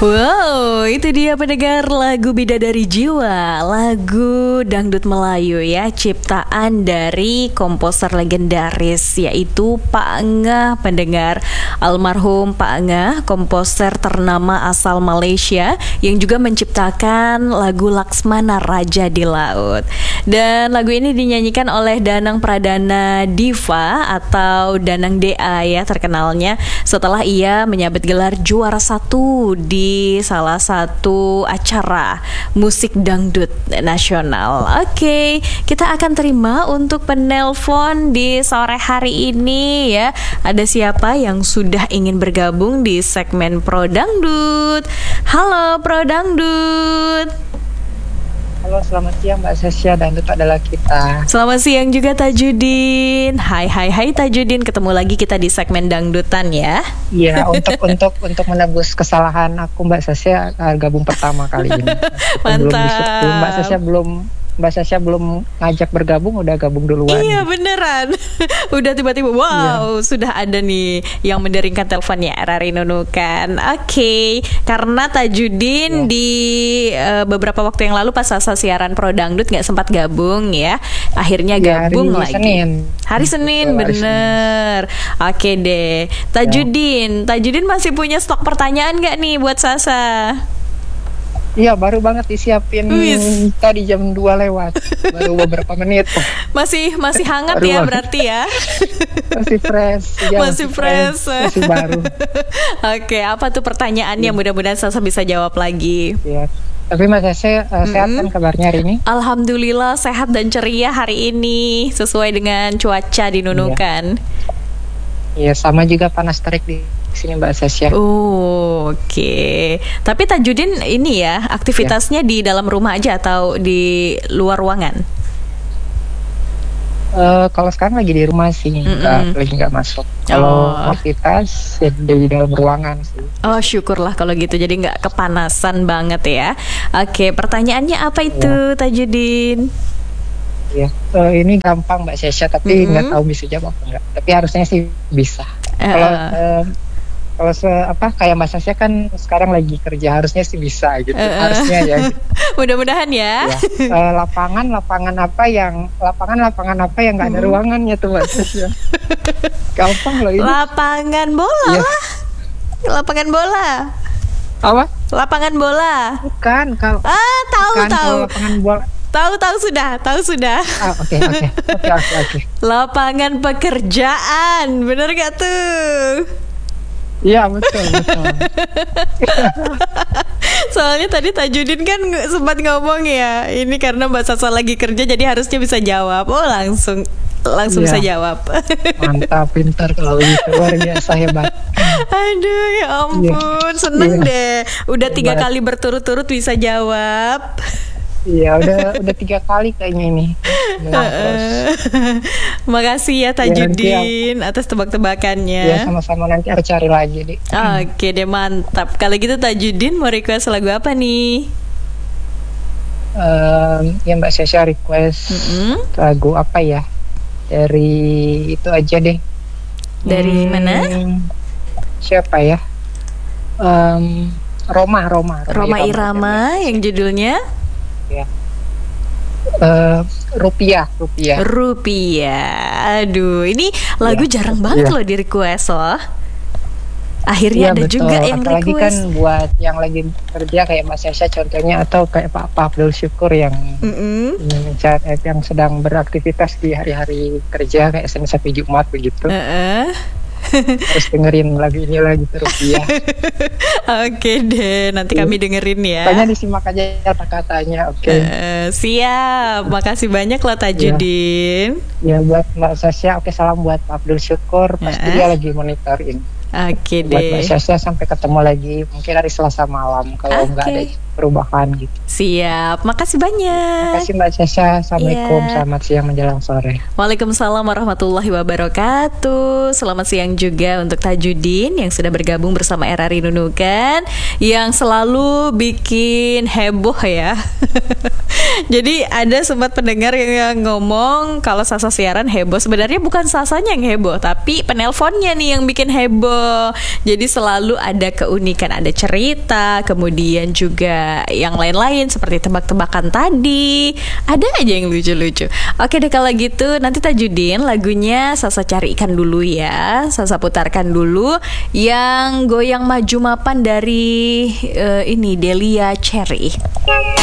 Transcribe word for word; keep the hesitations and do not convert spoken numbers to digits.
Wow, itu dia pendengar lagu Bidadari Jiwa, lagu dangdut Melayu ya, ciptaan dari komposer legendaris yaitu Pak Ngah. Pendengar, almarhum Pak Ngah, komposer ternama asal Malaysia yang juga menciptakan lagu Laksmana Raja di Laut. Dan lagu ini dinyanyikan oleh Danang Pradana Diva atau Danang D A ya terkenalnya, setelah ia menyabet gelar juara satu di salah satu acara musik dangdut nasional. Oke, kita akan terima untuk penelpon di sore hari ini ya. Ada siapa yang sudah ingin bergabung di segmen Pro Dangdut? Halo Pro Dangdut. Halo, selamat siang Mbak Sasya, dangdut adalah kita. Selamat siang juga Tajudin. Hai hai hai Tajudin, ketemu lagi kita di segmen dangdutan ya. Iya, untuk untuk untuk menebus kesalahan aku Mbak Sasya gabung pertama kali ini. Mantap. Belum disitu, Mbak Sasya belum Mbak Sasya belum ngajak bergabung, udah gabung duluan. Iya beneran. Udah tiba-tiba wow iya. Sudah ada nih yang menderingkan teleponnya Rari Nunukan. Oke, okay. Karena Tajudin iya. di uh, beberapa waktu yang lalu pas Sasa siaran Pro Dangdut gak sempat gabung ya. Akhirnya iya, gabung hari lagi Senin. Hari Senin Betul, bener hari Senin. Oke deh Tajudin ya. Tajudin masih punya stok pertanyaan gak nih buat Sasa? Iya, baru banget disiapin Wis. Tadi jam dua lewat. Baru beberapa menit. Masih masih hangat baru ya banget. Berarti ya. Masih fresh. Ya, masih, masih fresh. fresh. Masih baru. Oke, apa tuh pertanyaannya? Ya. Mudah-mudahan Sasa bisa jawab lagi. Iya. Tapi Mas Sasa uh, sehat kan kabarnya hari ini? Alhamdulillah sehat dan ceria hari ini, sesuai dengan cuaca di Nunukan. Iya, ya, sama juga panas terik di sini Mbak Sasya. Oh, oke. Okay. Tapi Tajudin ini ya aktivitasnya ya. Di dalam rumah aja atau di luar ruangan? Uh, kalau sekarang lagi di rumah sih, nggak, lagi nggak masuk. Kalau oh. aktivitas ya di dalam ruangan sih. Oh, syukurlah kalau gitu. Jadi nggak kepanasan banget ya. Oke, okay, pertanyaannya apa itu ya. Tajudin? Ya, uh, ini gampang Mbak Sasya, tapi nggak mm-hmm. tahu bisa jawab apa enggak. Tapi harusnya sih bisa. Uh. Kalau uh, kalau se apa kayak Mbak Sasya kan sekarang lagi kerja, harusnya sih bisa gitu. Uh. Harusnya ya. Gitu. Mudah-mudahan ya. ya. Uh, lapangan lapangan apa yang lapangan lapangan apa yang nggak ada mm. ruangannya tuh Mbak Sasya. Gampang loh ini. Lapangan bola ya. lah. Lapangan bola. Apa? Lapangan bola. Bukan kalau. Ah, tahu bukan, tahu. Kalau lapangan bola. Tahu tahu sudah, tahu sudah. Oke oke oke oke. Lapangan pekerjaan, bener gak tuh? Iya betul betul. Soalnya tadi Tajudin kan sempat ngomong ya, ini karena Mbak Sasa lagi kerja jadi harusnya bisa jawab. Oh langsung langsung bisa ya. jawab. Mantap, pintar kalau gitu, luar biasa hebat. Aduh ya ampun, ya. Seneng ya. deh. Udah tiga kali berturut-turut bisa jawab. Iya udah udah tiga kali kayaknya ini. Makasih ya Tajudin ya, atas tebak-tebakannya. Ya sama-sama, nanti harus cari lagi deh. Oke deh, mantap. Kalau gitu Tajudin mau request lagu apa nih? Um, ya Mbak Sasya request mm-hmm. lagu apa ya? Dari itu aja deh. Dari hmm, mana? Siapa ya? Um, Roma Roma Roma, Roma Irama, Irama yang judulnya ya. Uh, rupiah, rupiah. Rupiah. Aduh, ini lagu ya, jarang banget ya. loh di request loh. Akhirnya ya, ada betul. juga yang Apalagi request. Kan buat yang lagi kerja kayak Mas Sasya contohnya, atau kayak Pak Pak Abdul Syukur yang mm-hmm. yang sedang beraktivitas di hari-hari kerja kayak Senin sampai Jumat begitu. Uh-uh. Terus dengerin lagu ini lagi Rupiah. Oke deh, nanti kami dengerin ya. Tanya disimak aja kata-katanya. Oke. Okay. Uh, siap, makasih banyak loh Tajudin. Ya, ya buat Mbak Sasya, oke salam buat Pak Abdul Syukur. Pasti uh. dia lagi monitoring. Oke buat deh. Mbak Sasya sampai ketemu lagi mungkin hari Selasa malam kalau okay. nggak ada perubahan gitu. Siap, makasih banyak. Terima kasih Mbak Sasha. Assalamualaikum, yeah. Selamat siang menjelang sore. Waalaikumsalam warahmatullahi wabarakatuh. Selamat siang juga untuk Tajudin yang sudah bergabung bersama Era Rinunukan, yang selalu bikin heboh ya. Jadi ada sempat pendengar yang ngomong kalau Sasa siaran heboh. Sebenarnya bukan Sasanya yang heboh, tapi penelponnya nih yang bikin heboh. Jadi selalu ada keunikan, ada cerita, kemudian juga yang lain-lain seperti tebak-tebakan tadi. Ada aja yang lucu-lucu. Oke deh kalau gitu, nanti Tajudin lagunya Sasa carikan dulu ya. Sasa putarkan dulu yang goyang maju mapan dari uh, ini Delia Cherry.